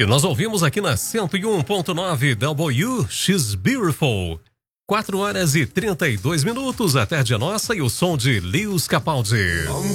E nós ouvimos aqui na 101.9 W, She's Beautiful. 4 horas e 32 minutos, a tarde é nossa e o som de Lewis Capaldi.